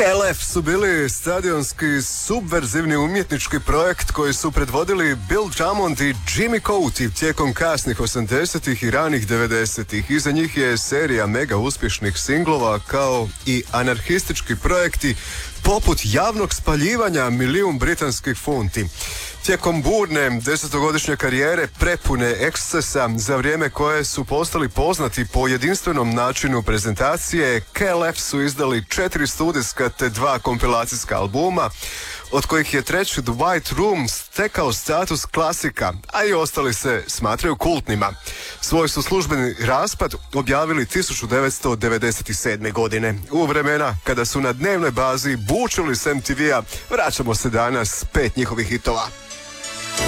KLF su bili stadionski subverzivni umjetnički projekt koji su predvodili Bill Drummond i Jimmy Cote tijekom kasnih 80-ih i ranih 90-ih. Iza njih je serija mega uspješnih singlova kao i anarhistički projekti poput javnog spaljivanja 1.000.000 britanskih funti. Tijekom burne 10-godišnje karijere prepune ekscesa za vrijeme koje su postali poznati po jedinstvenom načinu prezentacije, KLF su izdali 4 studijska te 2 kompilacijska albuma, od kojih je treći The White Room stekao status klasika, a i ostali se smatraju kultnima. Svoj su službeni raspad objavili 1997. godine. U vremena kada su na dnevnoj bazi bučili s MTV-a, vraćamo se danas 5 njihovih hitova.